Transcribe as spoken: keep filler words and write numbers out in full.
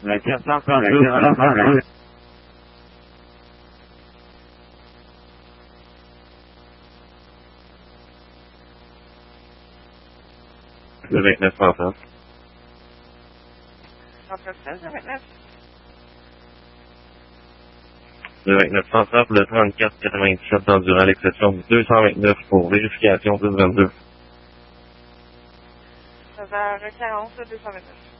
Le quatre cent trente-deux. Le vingt-neuf cent trente. cent treize, le vingt-neuf. Le vingt-neuf cent trente, le trente-quatre quatre-vingt-dix-sept endurant l'exception du deux cent vingt-neuf pour vérification dix vingt-deux. seize heures quarante, deux cent vingt-neuf.